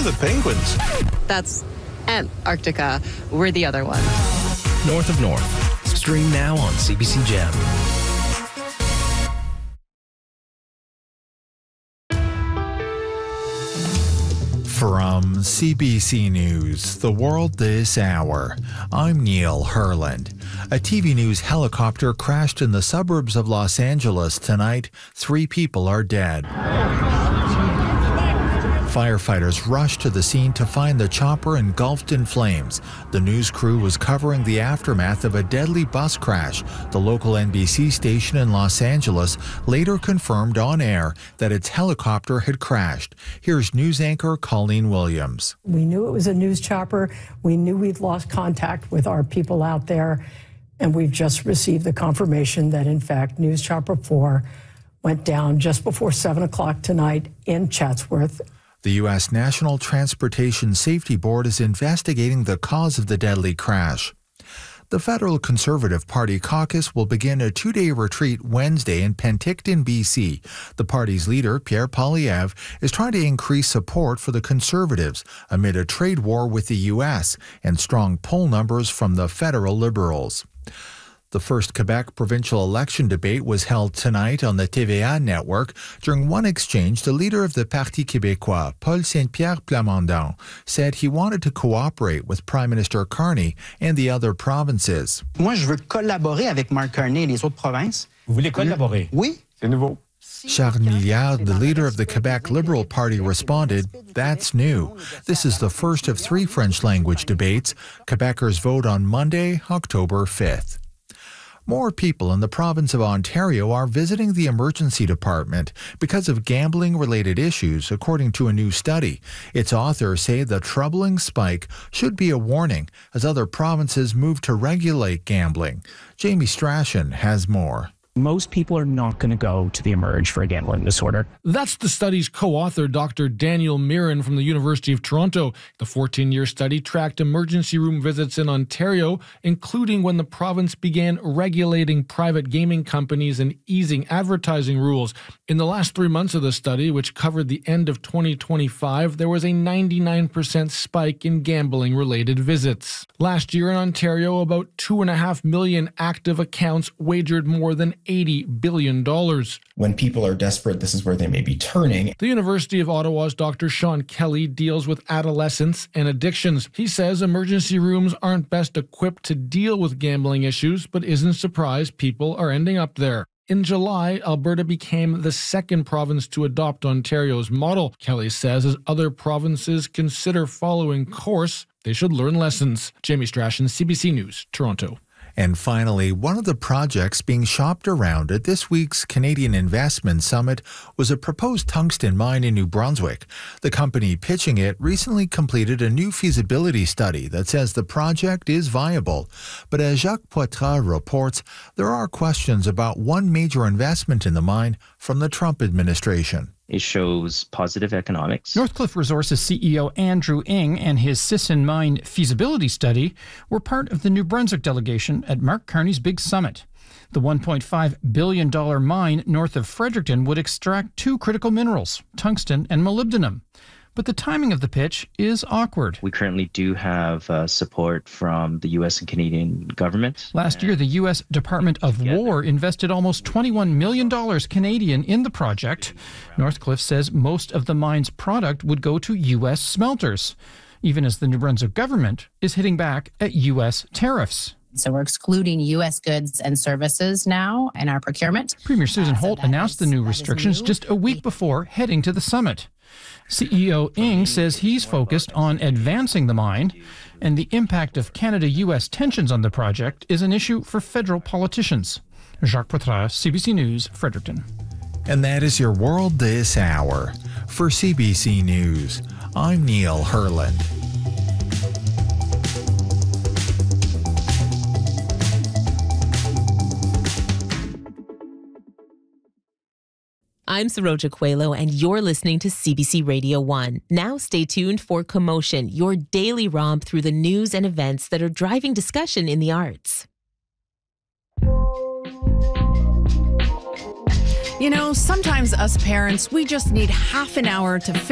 the penguins. That's Antarctica. We're the other one. North of North. Stream now on CBC Gem. From CBC News, The World This Hour, I'm Neil Herland. A TV news helicopter crashed in the suburbs of Los Angeles tonight. 3 people are dead. Firefighters rushed to the scene to find the chopper engulfed in flames. The news crew was covering the aftermath of a deadly bus crash. The local NBC station in Los Angeles later confirmed on air that its helicopter had crashed. Here's news anchor Colleen Williams. We knew it was a news chopper. We knew we'd lost contact with our people out there. And we've just received the confirmation that, in fact, News Chopper 4 went down just before 7 o'clock tonight in Chatsworth. The U.S. National Transportation Safety Board is investigating the cause of the deadly crash. The Federal Conservative Party caucus will begin a 2-day retreat Wednesday in Penticton, BC. The party's leader, Pierre Poilievre, is trying to increase support for the Conservatives amid a trade war with the U.S. and strong poll numbers from the federal Liberals. The first Quebec provincial election debate was held tonight on the TVA network. During one exchange, the leader of the Parti québécois, Paul Saint-Pierre Plamondon, said he wanted to cooperate with Prime Minister Carney and the other provinces. Moi, je veux collaborer avec Mark Carney et les autres provinces. Vous voulez collaborer? Oui. C'est nouveau. Charles Milliard, the leader of the Quebec Liberal Party, responded, "That's new. This is the first of 3 French-language debates. Quebecers vote on Monday, October 5th. More people in the province of Ontario are visiting the emergency department because of gambling-related issues, according to a new study. Its authors say the troubling spike should be a warning as other provinces move to regulate gambling. Jamie Strachan has more. Most people are not going to go to the Emerge for a gambling disorder. That's the study's co-author, Dr. Daniel Mirren from the University of Toronto. The 14-year study tracked emergency room visits in Ontario, including when the province began regulating private gaming companies and easing advertising rules. In the last 3 months of the study, which covered the end of 2025, there was a 99% spike in gambling-related visits. Last year in Ontario, about 2.5 million active accounts wagered more than $80 billion. When people are desperate, this is where they may be turning. The University of Ottawa's Dr. Sean Kelly deals with adolescence and addictions. He says emergency rooms aren't best equipped to deal with gambling issues, but isn't surprised people are ending up there. In July, Alberta became the second province to adopt Ontario's model. Kelly says as other provinces consider following course, they should learn lessons. Jamie Strachan, CBC News, Toronto. And finally, one of the projects being shopped around at this week's Canadian Investment Summit was a proposed tungsten mine in New Brunswick. The company pitching it recently completed a new feasibility study that says the project is viable. But as Jacques Poitras reports, there are questions about one major investment in the mine from the Trump administration. It shows positive economics. Northcliffe Resources CEO Andrew Ng and his Sisson Mine feasibility study were part of the New Brunswick delegation at Mark Carney's big summit. The $1.5 billion mine north of Fredericton would extract 2 critical minerals, tungsten and molybdenum. But the timing of the pitch is awkward. We currently do have support from the U.S. and Canadian government. Last year, the U.S. Department of War invested almost $21 million Canadian in the project. Northcliffe says most of the mine's product would go to U.S. smelters, even as the New Brunswick government is hitting back at U.S. tariffs. So we're excluding U.S. goods and services now in our procurement. Premier Susan Holt announced the new restrictions just a week before heading to the summit. CEO Ng says he's focused on advancing the mine, and the impact of Canada-U.S. tensions on the project is an issue for federal politicians. Jacques Poitras, CBC News, Fredericton. And that is your World This Hour. For CBC News, I'm Neil Herland. I'm Saroja Coelho, and you're listening to CBC Radio 1. Now stay tuned for Commotion, your daily romp through the news and events that are driving discussion in the arts. You know, sometimes us parents, we just need half an hour to